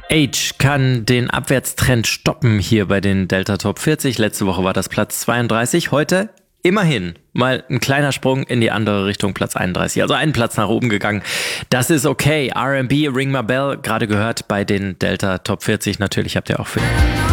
Age kann den Abwärtstrend stoppen hier bei den Delta Top 40. Letzte Woche war das Platz 32. Heute immerhin mal ein kleiner Sprung in die andere Richtung, Platz 31. Also einen Platz nach oben gegangen. Das ist okay. R&B, Ring My Bell, gerade gehört bei den Delta Top 40. Natürlich habt ihr auch für